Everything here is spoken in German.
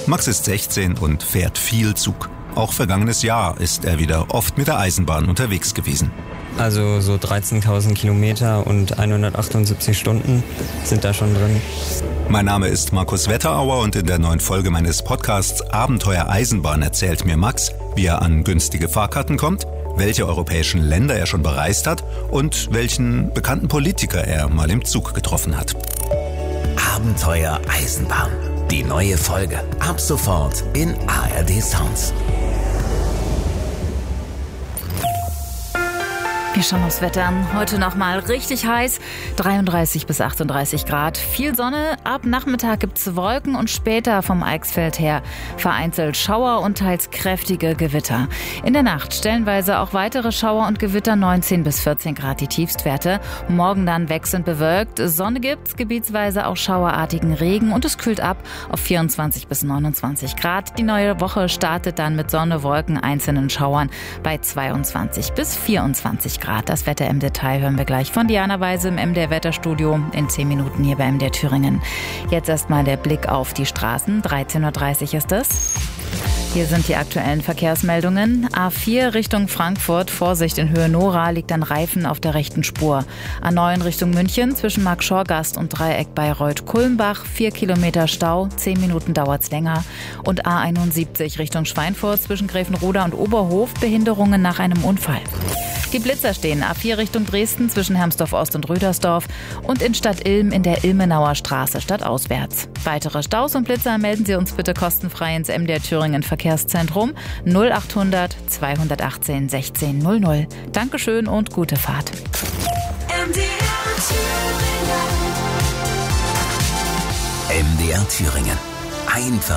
Max ist 16 und fährt viel Zug. Auch vergangenes Jahr ist er wieder oft mit der Eisenbahn unterwegs gewesen. Also so 13.000 Kilometer und 178 Stunden sind da schon drin. Mein Name ist Markus Wetterauer und in der neuen Folge meines Podcasts Abenteuer Eisenbahn erzählt mir Max, wie er an günstige Fahrkarten kommt, welche europäischen Länder er schon bereist hat und welchen bekannten Politiker er mal im Zug getroffen hat. Abenteuer Eisenbahn. Die neue Folge ab sofort in ARD Sounds. Wir schauen aufs Wetter an. Heute nochmal richtig heiß, 33 bis 38 Grad. Viel Sonne, ab Nachmittag gibt's Wolken und später vom Eichsfeld her vereinzelt Schauer und teils kräftige Gewitter. In der Nacht stellenweise auch weitere Schauer und Gewitter, 19 bis 14 Grad die Tiefstwerte. Morgen dann wechselnd bewölkt, Sonne gibt's, gebietsweise auch schauerartigen Regen und es kühlt ab auf 24 bis 29 Grad. Die neue Woche startet dann mit Sonne, Wolken, einzelnen Schauern bei 22 bis 24 Grad. Das Wetter im Detail hören wir gleich von Diana Weise im MDR Wetterstudio in 10 Minuten hier bei MDR Thüringen. Jetzt erstmal der Blick auf die Straßen. 13.30 Uhr ist es. Hier sind die aktuellen Verkehrsmeldungen. A4 Richtung Frankfurt, Vorsicht in Höhe Nora, liegt ein Reifen auf der rechten Spur. A9 Richtung München, zwischen Marktschorgast und Dreieck Bayreuth-Kulmbach, 4 Kilometer Stau, 10 Minuten dauert's länger. Und A71 Richtung Schweinfurt, zwischen Gräfenroda und Oberhof, Behinderungen nach einem Unfall. Die Blitzer stehen A4 Richtung Dresden zwischen Hermsdorf-Ost und Rüdersdorf und in Stadt Ilm in der Ilmenauer Straße stadtauswärts. Weitere Staus und Blitzer melden Sie uns bitte kostenfrei ins MDR Thüringen Verkehrszentrum 0800 218 16 00. Dankeschön und gute Fahrt. MDR Thüringen. Einfach